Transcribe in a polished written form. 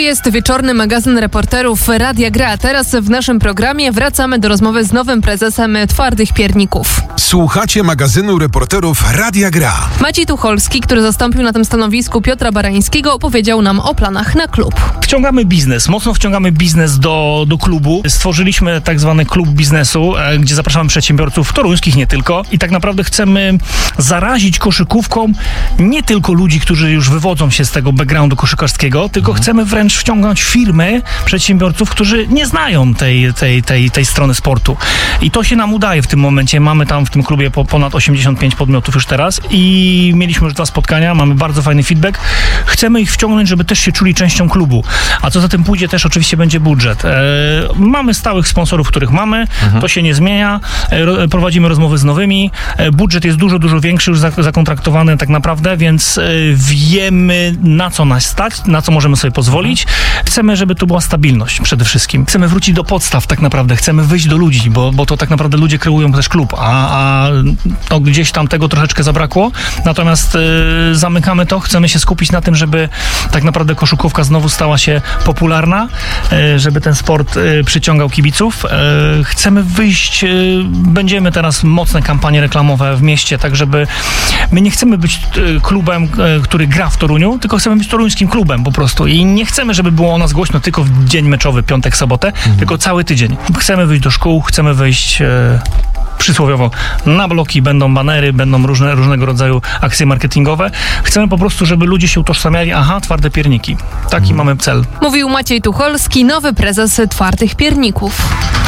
jest wieczorny magazyn reporterów Radia Gra. Teraz w naszym programie wracamy do rozmowy z nowym prezesem Twardych Pierników. Słuchacie magazynu reporterów Radia Gra. Maciej Tucholski, który zastąpił na tym stanowisku Piotra Barańskiego, opowiedział nam o planach na klub. Wciągamy biznes, mocno wciągamy biznes do klubu. Stworzyliśmy tak zwany klub biznesu, gdzie zapraszamy przedsiębiorców toruńskich, nie tylko. I tak naprawdę chcemy zarazić koszykówką nie tylko ludzi, którzy już wywodzą się z tego backgroundu koszykarskiego, tylko chcemy wręcz wciągnąć firmy, przedsiębiorców, którzy nie znają tej strony sportu. I to się nam udaje w tym momencie. Mamy tam w tym klubie ponad 85 podmiotów już teraz i mieliśmy już 2 spotkania, mamy bardzo fajny feedback. Chcemy ich wciągnąć, żeby też się czuli częścią klubu. A co za tym pójdzie, też oczywiście będzie budżet. Mamy stałych sponsorów, których mamy, to się nie zmienia. Prowadzimy rozmowy z nowymi. Budżet jest dużo większy, już zakontraktowany tak naprawdę, więc wiemy, na co nas stać, na co możemy sobie pozwolić. Chcemy, żeby to była stabilność przede wszystkim. Chcemy wrócić do podstaw tak naprawdę. Chcemy wyjść do ludzi, bo to tak naprawdę ludzie kreują też klub, a to gdzieś tam tego troszeczkę zabrakło. Natomiast zamykamy to. Chcemy się skupić na tym, żeby tak naprawdę koszykówka znowu stała się popularna, żeby ten sport przyciągał kibiców. Chcemy wyjść, będziemy teraz mocne kampanie reklamowe w mieście, tak żeby my nie chcemy być klubem, który gra w Toruniu, tylko chcemy być toruńskim klubem po prostu i nie chcemy, żeby było o nas głośno tylko w dzień meczowy, piątek, sobotę, tylko cały tydzień. Chcemy wyjść do szkół, chcemy wyjść przysłowiowo na bloki, będą banery, będą różnego rodzaju akcje marketingowe. Chcemy po prostu, żeby ludzie się utożsamiali, Twarde Pierniki. Taki mamy cel. Mówił Maciej Tucholski, nowy prezes Twardych Pierników.